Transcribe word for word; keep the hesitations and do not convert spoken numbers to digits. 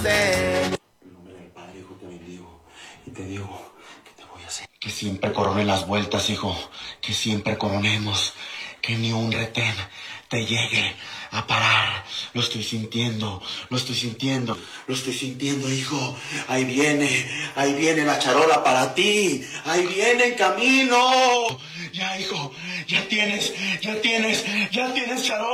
En el nombre del Padre, Hijo, te bendigo y te digo que te voy a hacer. Que siempre coronen las vueltas, hijo. Que siempre coronemos. Que ni un retén te llegue a parar. Lo estoy sintiendo, lo estoy sintiendo, lo estoy sintiendo, hijo. Ahí viene, ahí viene la charola para ti. Ahí viene en camino. Ya, hijo, ya tienes, ya tienes, ya tienes charola.